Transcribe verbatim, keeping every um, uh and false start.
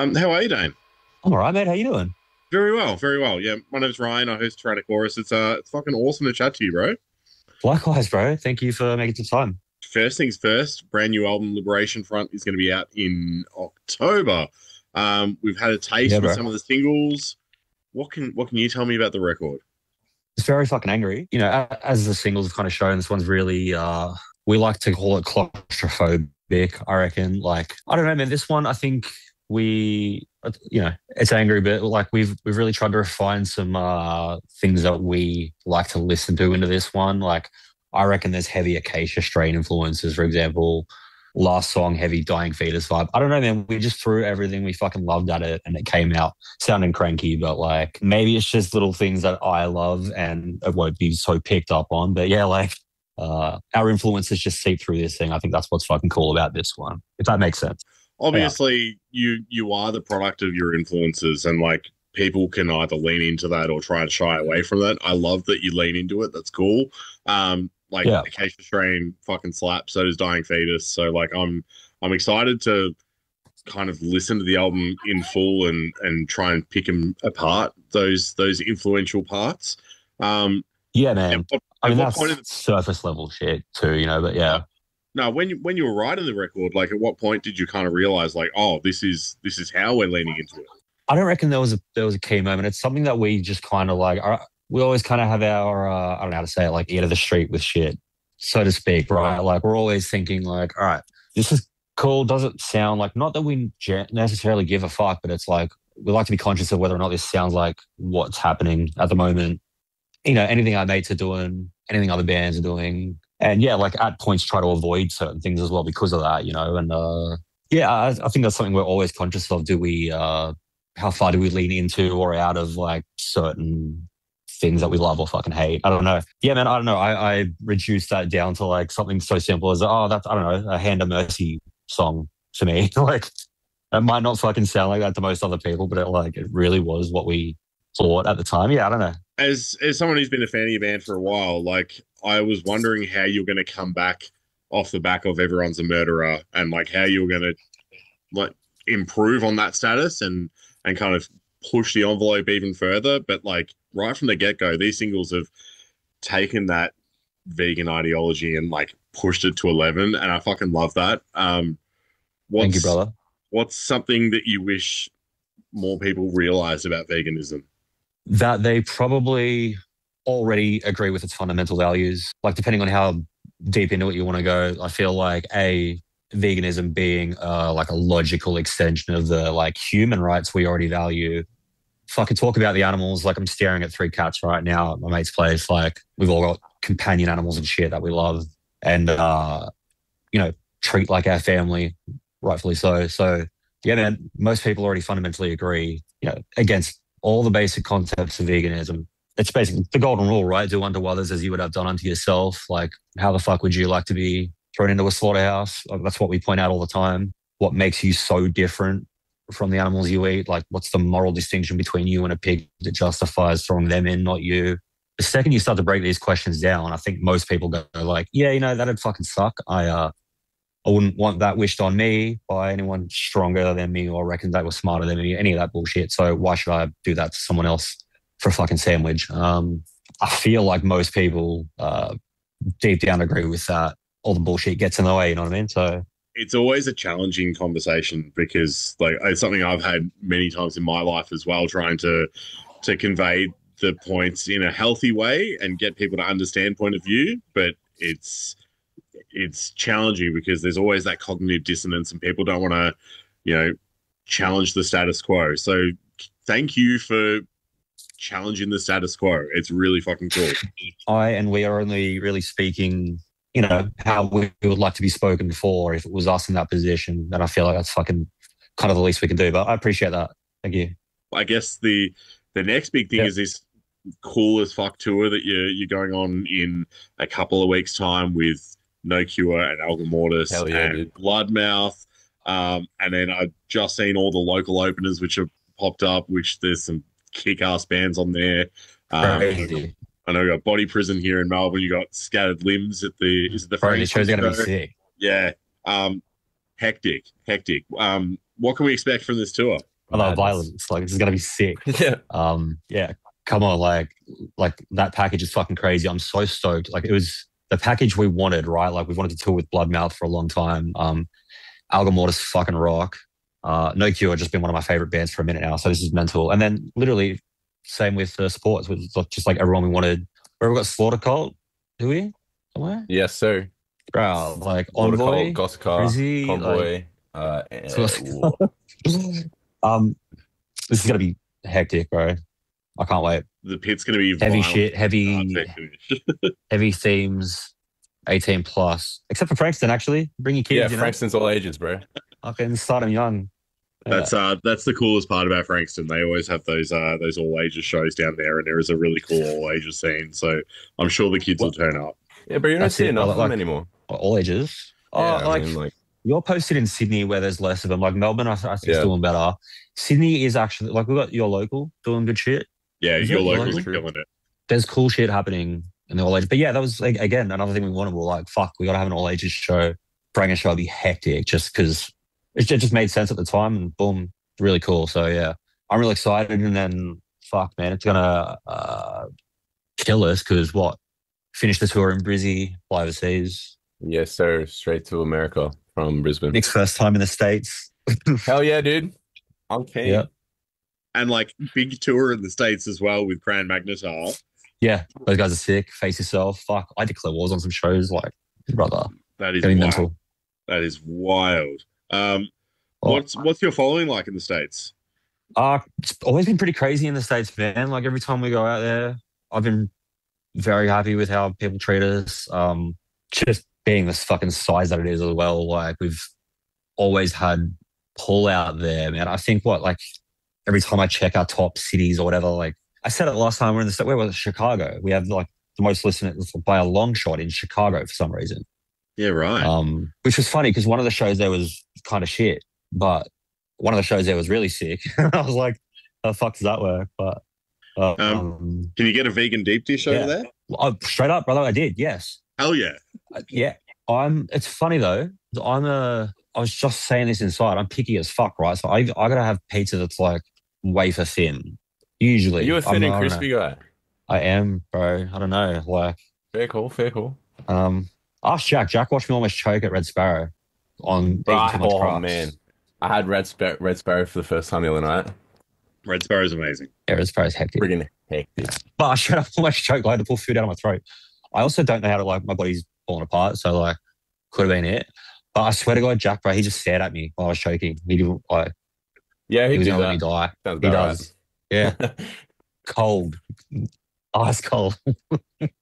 Um, how are you, Dane? I'm all right, mate. How you doing? Very well, very well. Yeah, my name's Ryan. I host Tyrannosaurus. It's uh, it's fucking awesome to chat to you, bro. Likewise, bro. Thank you for making some time. First things first, brand new album Liberation Front is going to be out in October. Um, we've had a taste Yeah, with bro. some of the singles. What can what can you tell me about the record? It's very fucking angry. You know, a- as the singles have kind of shown, this one's really, uh, we like to call it claustrophobic, I reckon. Like, I don't know, man. This one, I think we, uh, you know, it's angry, but like we've, we've really tried to refine some uh, things that we like to listen to into this one. Like, I reckon there's heavy Acacia Strain influences, for example. Last song, heavy Dying Fetus vibe. I don't know, man. We just threw everything we fucking loved at it and it came out sounding cranky, but like maybe it's just little things that I love and it won't be so picked up on. But yeah, like uh our influences just seep through this thing. I think that's what's fucking cool about this one, if that makes sense. But yeah. Obviously, you you are the product of your influences, and like people can either lean into that or try and shy away from that. I love that you lean into it. That's cool. Um, like Yeah. Acacia Strain fucking slaps. So does Dying Fetus. So like I'm I'm excited to kind of listen to the album in full and and try and pick them apart. Those those influential parts. Um, Yeah, at man. what, I at mean, what that's point of the, surface level shit too, you know, but yeah. no, when you when you were writing the record, like at what point did you kind of realize like, oh, this is this is how we're leaning into it? I don't reckon there was a there was a key moment. It's something that we just kind of like. Our, we always kind of have our uh, I don't know how to say it, like ear to the street with shit, so to speak, right? Like we're always thinking like, all right, this is cool. Doesn't sound like, not that we ge- necessarily give a fuck, but it's like we like to be conscious of whether or not this sounds like what's happening at the moment. You know, anything our mates are doing, anything other bands are doing, and yeah, like at points try to avoid certain things as well because of that. You know, and uh, yeah, I, I think that's something we're always conscious of. Do we? Uh, how far do we lean into or out of like certain things that we love or fucking hate? I don't know. Yeah, man, I don't know. I, I reduced that down to like something so simple as, oh, that's, I don't know, a Hand of Mercy song to me. Like, it might not fucking sound like that to most other people, but it like, it really was what we thought at the time. Yeah, I don't know. As as someone who's been a fan of your band for a while, like I was wondering how you're going to come back off the back of Everyone's a Murderer, and like how you were going to like improve on that status and and kind of push the envelope even further. But like right from the get go, these singles have taken that vegan ideology and like pushed it to eleven, and I fucking love that. Um, Thank you, what's brother. what's something that you wish more people realize about veganism? That they probably already agree with its fundamental values. Like, depending on how deep into it you want to go, I feel like a veganism being uh, like a logical extension of the like human rights we already value. Fucking talk about the animals. Like, I'm staring at three cats right now at my mate's place. Like, we've all got companion animals and shit that we love, and uh, you know, treat like our family, rightfully so. So yeah, man, most people already fundamentally agree, you know, against all the basic concepts of veganism. It's basically the golden rule, right? Do unto others as you would have done unto yourself. Like, how the fuck would you like to be thrown into a slaughterhouse? Like, that's what we point out all the time. What makes you so different from the animals you eat? Like, what's the moral distinction between you and a pig that justifies throwing them in, not you? The second you start to break these questions down, I think most people go like, yeah, you know, that'd fucking suck. I, uh, I wouldn't want that wished on me by anyone stronger than me or reckons they were smarter than me, any of that bullshit. So why should I do that to someone else for a fucking sandwich? Um, I feel like most people uh, deep down agree with that. All the bullshit gets in the way, you know what I mean? So It's always a challenging conversation because like it's something I've had many times in my life as well, trying to to convey the points in a healthy way and get people to understand point of view, but it's it's challenging because there's always that cognitive dissonance and people don't want to, you know, challenge the status quo. So thank you for challenging the status quo. It's really fucking cool. I and we are only really speaking, you know, how we would like to be spoken for if it was us in that position. Then I feel like that's fucking kind of the least we can do. But I appreciate that. Thank you. I guess the the next big thing Yeah. is this cool as fuck tour that you're you're going on in a couple of weeks' time with No Cure and Alga Mortis Hell yeah, and dude. Bloodmouth. Um, and then I've just seen all the local openers which have popped up, which there's some kick-ass bands on there. Um, Crazy. I know you got Body Prison here in Melbourne. You got Scattered Limbs at the is it the Bro, this show's Franklin going to be show? sick. Yeah. Um, hectic, hectic. Um, what can we expect from this tour? I love Madness. violence. Like, this is gonna be sick. Yeah. Um, yeah, come on, like, like that package is fucking crazy. I'm so stoked. Like, it was the package we wanted, right? Like, we've wanted to tour with Bloodmouth for a long time. Um, Alga Mortis fucking rock. Uh, No Cure just been one of my favorite bands for a minute now. So this is mental. And then literally same with uh, sports, with just like everyone we wanted. Where we got Slaughter Cult, do we? Somewhere? Yes, sir. Bro, like Slaughter Envoy, Cult, Gosscar, Frizzy, Convoy. uh, and, So- um, this is gonna be hectic, bro. I can't wait. The pit's going to be Heavy violent shit, start heavy, to finish. heavy themes. eighteen plus, except for Frankston. Actually, bring your kids. yeah, you know? Frankston's all ages, bro. I can start them young. Yeah. That's uh that's the coolest part about Frankston. They always have those uh those all ages shows down there, and there is a really cool all ages scene. So I'm sure the kids will turn up. Yeah, but you don't That's see it. enough Like- of them like- anymore. all ages. Oh, Yeah, I like, mean, like you're posted in Sydney where there's less of them. Like Melbourne, I, I think Yeah. is doing better. Sydney is actually like we got your local doing good shit. Yeah, Is your it? Your locals are local? killing it. There's cool shit happening in the all ages. But yeah, that was like, again another thing we wanted. We're like, fuck, we got to have an all ages show. Bring show would be hectic just because it ju- just made sense at the time, and boom, really cool. So yeah, I'm really excited. And then fuck, man, it's gonna uh, kill us because what? Finish the tour in Brizzy, fly overseas. yes, sir. Straight to America from Brisbane. Nick's first time in the States. Hell yeah, dude. I'm keen. Yeah. And like big tour in the States as well with Cran Magnetar. Yeah, those guys are sick. Face yourself. Fuck, I declare wars on some shows. Like, brother, That is getting wild. mental. That is wild. Um Oh. what's what's your following like in the States? Uh, it's always been pretty crazy in the States, man. Like every time we go out there, I've been very happy with how people treat us. Um, just being this fucking size that it is as well. Like we've always had pull out there, man. I think what like every time I check our top cities or whatever, like I said it last time we we're in the where was it? Chicago. We have like the most listeners by a long shot in Chicago for some reason. Yeah, right. Um, which was funny because one of the shows there was kind of shit, but one of the shows there was really sick. I was like, how the fuck does that work? But uh, Um, um, Can you get a vegan deep dish yeah. over there? oh, straight up, brother, I did. Yes, Hell yeah. Uh, yeah. I'm. It's funny though. I'm a. I was just saying this inside. I'm picky as fuck, right? So I I gotta have pizza that's like wafer thin. Usually, Are you a I'm- thin and I don't know. crispy guy? I am, bro. I don't know. Like, Fair call, fair call. um, ask Jack. Jack watched me almost choke at Red Sparrow on eating Right, too much oh crust. man. I had Red, Spar- Red Sparrow for the first time the other night. Red Sparrow's amazing. Yeah, Red Sparrow's hectic. Friggin' hectic. But I straight up almost choked. I had to pull food out of my throat. I also don't know how to like my body's falling apart, so like could have been it. But I swear to God, Jack, bro, he just stared at me while I was choking. He didn't like Yeah, he he was did gonna let me that. die. Sounds He about does. Yeah, right. cold, ice cold.